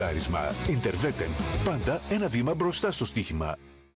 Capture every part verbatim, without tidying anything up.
Άρισμα Interveten. Πάντα ένα βήμα μπροστά στο στοίχημα.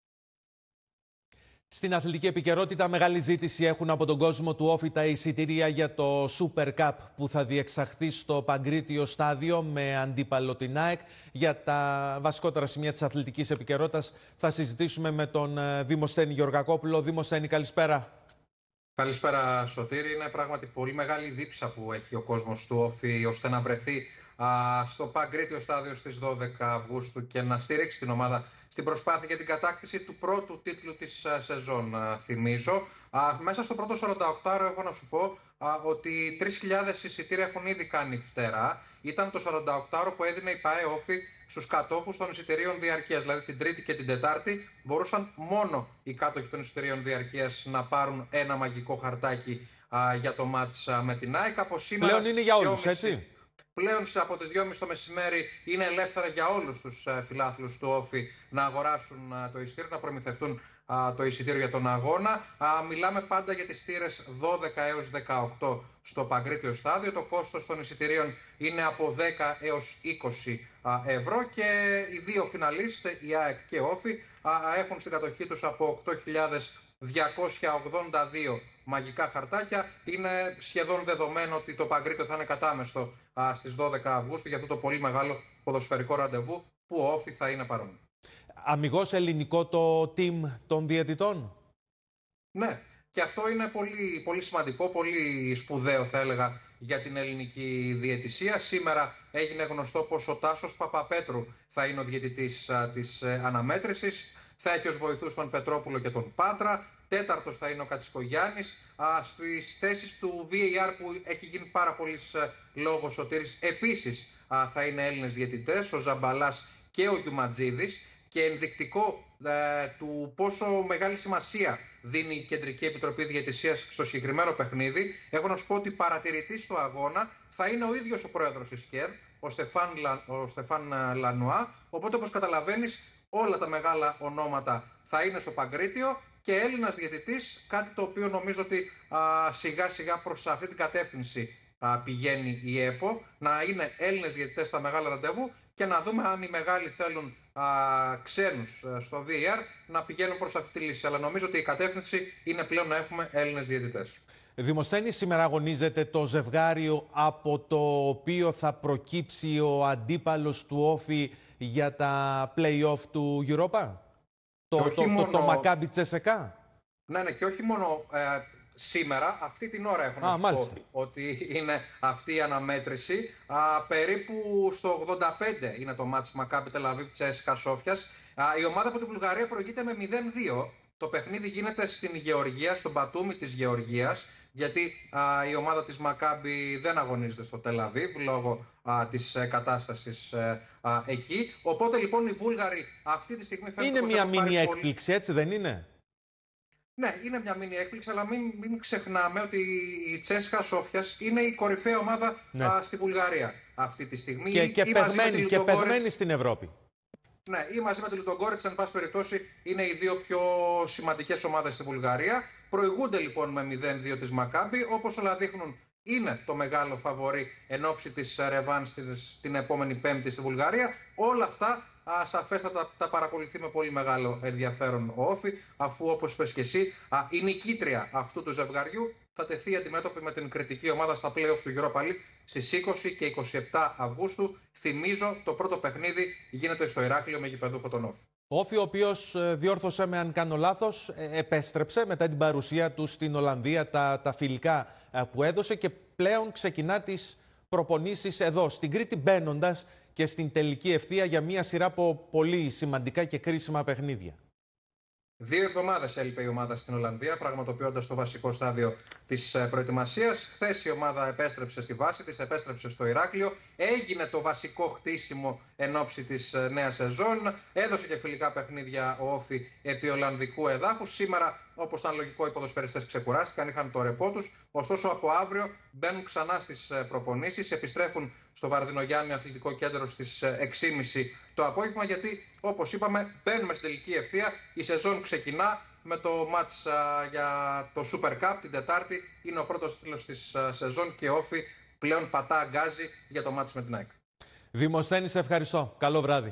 Στην αθλητική επικαιρότητα, μεγάλη ζήτηση έχουν από τον κόσμο του Όφη τα εισιτήρια για το Super Cup που θα διεξαχθεί στο Παγκρίτιο Στάδιο με αντίπαλο την ΑΕΚ. Για τα βασικότερα σημεία της αθλητικής επικαιρότητας θα συζητήσουμε με τον Δημοσθένη Γεωργακόπουλο. Δημοσθένη, καλησπέρα. Καλησπέρα, Σωτήρη. Είναι πράγματι πολύ μεγάλη δίψα που έχει ο κόσμος του Όφη ώστε να βρεθεί α, στο Παγκρίτιο Στάδιο στις δώδεκα Αυγούστου και να στηρίξει την ομάδα στην προσπάθεια για την κατάκτηση του πρώτου τίτλου της α, σεζόν. Α, θυμίζω, α, μέσα στο πρώτο σαράντα οκτώ ώρο έχω να σου πω α, ότι τρεις χιλιάδες εισιτήρια έχουν ήδη κάνει φτερά. Ήταν το σαράντα οκτώ ώρο που έδινε η ΠΑΕ Όφη στους κατόχους των εισιτηρίων διαρκείας. Δηλαδή την Τρίτη και την Τετάρτη μπορούσαν μόνο οι κάτοχοι των εισιτηρίων διαρκείας να πάρουν ένα μαγικό χαρτάκι α, για το μάτς α, με την ΑΕΚ. Από σήμερα, πλέον είναι για όλους, έτσι. Πλέον από τις δυόμιση το μεσημέρι είναι ελεύθερα για όλους τους α, φιλάθλους του Όφη να αγοράσουν α, το εισιτήριο, να προμηθευτούν α, το εισιτήριο για τον αγώνα. Α, μιλάμε πάντα για τις θύρες δώδεκα έως δεκαοκτώ στο Παγκρίτιο Στάδιο. Το κόστος των εισιτηρίων είναι από δέκα έως είκοσι ευρώ και οι δύο φιναλίστ, η ΑΕΚ και ο Όφη, έχουν στην κατοχή τους από οκτώ χιλιάδες διακόσια ογδόντα δύο μαγικά χαρτάκια. Είναι σχεδόν δεδομένο ότι το Παγκρίτιο θα είναι κατάμεστο στις δώδεκα Αυγούστου για αυτό το πολύ μεγάλο ποδοσφαιρικό ραντεβού που ο Όφη θα είναι παρόν. Αμιγώς ελληνικό το team των διαιτητών. Ναι, και αυτό είναι πολύ, πολύ σημαντικό, πολύ σπουδαίο θα έλεγα για την ελληνική διαιτησία. Σήμερα έγινε γνωστό πως ο Τάσος Παπαπέτρου θα είναι ο διαιτητής α, της ε, αναμέτρησης. Θα έχει ως βοηθούς τον Πετρόπουλο και τον Πάτρα. Τέταρτος θα είναι ο Κατσικογιάννης. Α, στις θέσεις του βι έι αρ που έχει γίνει πάρα πολύς ε, λόγος, Σωτήρης, επίσης α, θα είναι Έλληνες διαιτητές, ο Ζαμπαλάς και ο Γιουματζίδης. Και ενδεικτικό ε, του πόσο μεγάλη σημασία δίνει η Κεντρική Επιτροπή Διαιτησίας στο συγκεκριμένο παιχνίδι, έχω να σου πω ότι παρατηρητής στο αγώνα θα είναι ο ίδιος ο πρόεδρος της ΚΕΔ, ο Στεφάν, ο Στεφάν Λανουά. Οπότε, όπως καταλαβαίνεις, όλα τα μεγάλα ονόματα θα είναι στο Παγκρίτιο και Έλληνας διαιτητής, κάτι το οποίο νομίζω ότι α, σιγά σιγά προς αυτή την κατεύθυνση α, πηγαίνει η ΕΠΟ, να είναι Έλληνες διαιτητές στα μεγάλα ραντεβού και να δούμε αν οι μεγάλοι θέλουν α, ξένους α, στο βι έι αρ να πηγαίνουν προς αυτή τη λύση. Αλλά νομίζω ότι η κατεύθυνση είναι πλέον να έχουμε Έλληνες διαιτητές. Δημοσθένη, σήμερα αγωνίζεται το ζευγάριο από το οποίο θα προκύψει ο αντίπαλος του Όφη για τα play-off του Europa. Το, το, το, μόνο... το, το Μακάμπι Τσέσεκα. Ναι, ναι, και όχι μόνο ε, σήμερα, αυτή την ώρα έχω να Α, σου μάλιστα. πω ότι είναι αυτή η αναμέτρηση. Α, περίπου στο ογδόντα πέντε είναι το μάτς Μακάμπι Τελαβίβ Τσέσκα Σόφιας. Η ομάδα από τη Βουλγαρία προηγείται με μηδέν δύο. Το παιχνίδι γίνεται στην Γεωργία, στον Μπατούμι της Γεωργίας, γιατί α, η ομάδα της Μακάμπι δεν αγωνίζεται στο Τελαβίβ λόγω α, της ε, κατάστασης ε, α, εκεί. Οπότε λοιπόν οι Βούλγαροι αυτή τη στιγμή φαίνεται. Είναι μια μίνι έκπληξη, έτσι δεν είναι? Ναι, είναι μια μίνι έκπληξη, αλλά μην, μην ξεχνάμε ότι η Τσέσκα Σόφιας είναι η κορυφαία ομάδα ναι. α, στη Βουλγαρία αυτή τη στιγμή. Και, και, περμένει, και περμένει στην Ευρώπη. Ναι, ή μαζί με τη Λουτογκόρετς, εν πάση περιπτώσει, είναι οι δύο πιο σημαντικές ομάδες στη Βουλγαρία. Προηγούνται λοιπόν με μηδέν δύο της Μακάμπι, όπως όλα δείχνουν είναι το μεγάλο φαβορί εν ώψη της ρεβάνς την επόμενη Πέμπτη στη Βουλγαρία. Όλα αυτά α, σαφέστατα τα, τα παρακολουθεί με πολύ μεγάλο ενδιαφέρον ο Όφη, αφού όπως είπες και εσύ, α, η νικήτρια αυτού του ζευγαριού θα τεθεί αντιμέτωπη με την κριτική ομάδα στα play-off του Europa League στις είκοσι και είκοσι επτά Αυγούστου. Θυμίζω, το πρώτο παιχνίδι γίνεται στο Ηράκλειο με γηπεδούχο τον Όφη. Ο Όφη, ο οποίος, διόρθωσε με αν κάνω λάθος, επέστρεψε μετά την παρουσία του στην Ολλανδία, τα, τα φιλικά που έδωσε και πλέον ξεκινά τις προπονήσεις εδώ, στην Κρήτη, μπαίνοντας και στην τελική ευθεία για μια σειρά από πολύ σημαντικά και κρίσιμα παιχνίδια. Δύο εβδομάδες έλειπε η ομάδα στην Ολλανδία, πραγματοποιώντας το βασικό στάδιο της προετοιμασίας. Χθες η ομάδα επέστρεψε στη βάση της, επέστρεψε στο Ηράκλειο. Έγινε το βασικό χτίσιμο εν ώψη της νέας σεζόν. Έδωσε και φιλικά παιχνίδια ο Όφη επί Ολλανδικού εδάφους. Σήμερα, όπως ήταν λογικό, οι ποδοσφαιριστές ξεκουράστηκαν, είχαν το ρεπό τους. Ωστόσο, από αύριο μπαίνουν ξανά στις προπονήσεις, επιστρέφουν στο Βαρδινογιάννη Αθλητικό Κέντρο στις έξι και μισή το απόγευμα, γιατί όπως είπαμε μπαίνουμε στην τελική ευθεία. Η σεζόν ξεκινά με το μάτς α, για το Super Cup την Τετάρτη. Είναι ο πρώτος τίτλος της α, σεζόν και ο Όφη πλέον πατά αγκάζι για το μάτς με την ΑΕΚ. Δημοσθένη, σε ευχαριστώ. Καλό βράδυ.